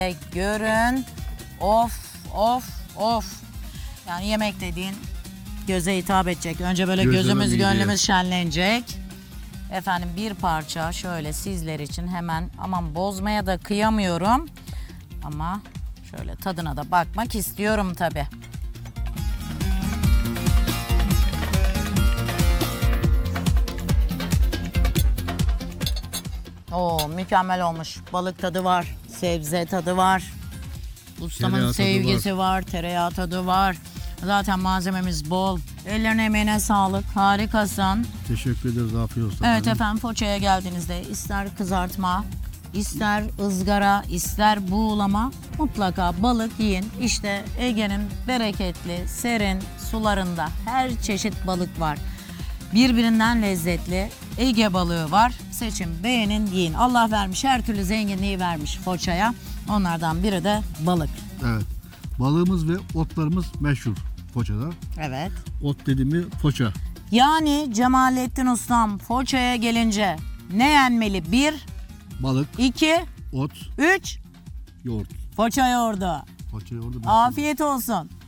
Görün. Of of of. Yani yemek dediğin göze hitap edecek. Önce böyle Gözleme gözümüz mideye. gönlümüz şenlenecek. Efendim bir parça şöyle sizler için hemen, aman bozmaya da kıyamıyorum. Ama şöyle tadına da bakmak istiyorum tabii. Oo, mükemmel olmuş. Balık tadı var, sebze tadı var. Ustamın Tereyağı tadı sevgisi var, tereyağı tadı var. Zaten malzememiz bol. Ellerine emeğine sağlık. Harikasın. Teşekkür ederiz. Afiyet olsun. Evet efendim, Foça'ya geldiğinizde ister kızartma, ister ızgara, ister buğulama, mutlaka balık yiyin. İşte Ege'nin bereketli, serin sularında her çeşit balık var. Birbirinden lezzetli Ege balığı var. Seçin, beğenin, yiyin. Allah vermiş, her türlü zenginliği vermiş Foça'ya. Onlardan biri de balık. Evet. Balığımız ve otlarımız meşhur Foça'da. Evet. Ot dedi mi Foça. Yani Cemalettin Ustam, Foça'ya gelince ne yenmeli? 1, Balık, 2, ot, 3, yoğurt. Foça yoğurdu. Foça yoğurdu. Afiyet olsun.